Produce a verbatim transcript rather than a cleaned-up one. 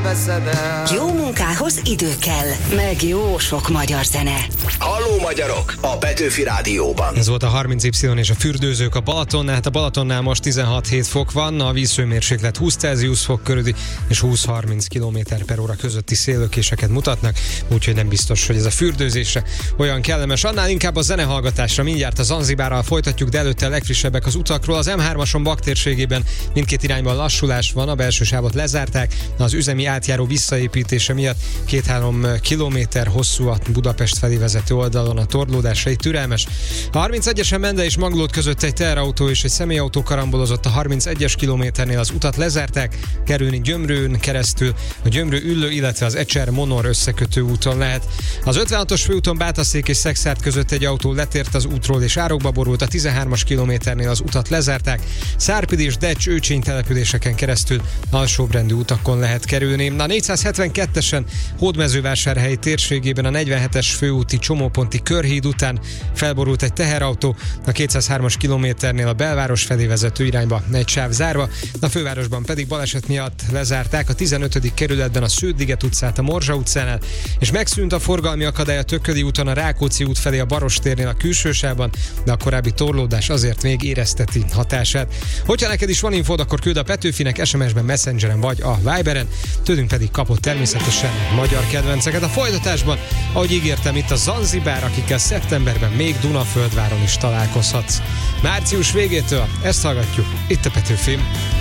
veszed el. Jó munkához idő kell, meg jó sok magyar zene. Halló magyarok, a Petőfi Rádióban. Ez volt a harminc Y és a fürdőzők a Balatonnál. Hát a Balatonnál most tizenhat hét fok van, a vízhőmérséklet húsz Celsius fok körüli és húsz-harminc kilométer per óra közötti széllökéseket mutatnak, úgyhogy nem biztos, hogy ez a fürdőzésre olyan kellemes. Annál inkább a zenehallgatásra. Mindjárt a Zanzibárral folytatjuk, de előtte a legfrissebbek az utakról. Az M hármason Bak térségében mindkét irányban lassulás van, a belső sávot lezárták, az üzemi átjáró visszaépítése miatt két-három kilométer hosszú a Budapest felé vezető oldalon a torlódásai türelmes. A harmincegyesen Mende és Maglód között egy teherautó és egy személyautó karambolozott, a harmincegyes kilométernél az utat lezárták, kerülni Gyömrőn keresztül, a Gyömrő-Üllő, illetve az Ecser-Monor összekötő úton lehet. Az ötvenhatos főúton Bátaszék és Szekszárd között egy autó letért az útról és árokba borult, a tizenhármas kilométernél az utat lezárták, Szárpid és Decs Őcsény településeken keresztül alsóbrendű utakon lehet kerülni. A négyszázhetvenkettesen Hódmezővásárhely térségében a negyvenhetes főúti csomóponti körhíd után felborult egy teherautó, a kétszázhármas kilométernél a belváros felé vezető irányba egy sáv zárva, a fővárosban pedig baleset miatt lezárták a tizenötödik kerületben a Sződ-liget utcát a Morzsa utcánál, és megszűnt a forgalmi akadály a Tököli úton a Rákóczi út felé a Barostérnél a külsősávban, de a korábbi torlódás azért még érezteti hatását. Hogyha neked is van infód, akkor küld a Petőfinek es em es-ben, Messengeren vagy a Viberen, tőlünk pedig kapott természetesen magyar kedvenceket. A folytatásban, ahogy ígértem, itt a Zanzibár, akikkel szeptemberben még Dunaföldváron is találkozhatsz. Március végétől ezt hallgatjuk, itt a Petőfi.